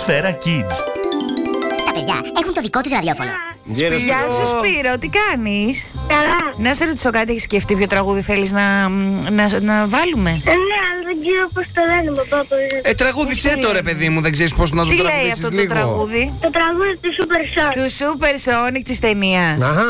Σφαίρα Kids. Τα παιδιά έχουν το δικό τους ραδιόφωνο. Γεια σου Σπύρο, τι κάνεις? Καλά. Να σε ρωτήσω κάτι, έχεις σκεφτεί ποιο τραγούδι θέλεις να βάλουμε? Ναι, αλλά δεν ξέρω πώς το λένε, παπά. Τραγούδισέ το ρε παιδί μου, δεν ξέρεις πώς να το Τι λέει τραγουδήσεις αυτό λίγο. το τραγούδι? Το τραγούδι του Super Sonic. Του Super Sonic της ταινίας.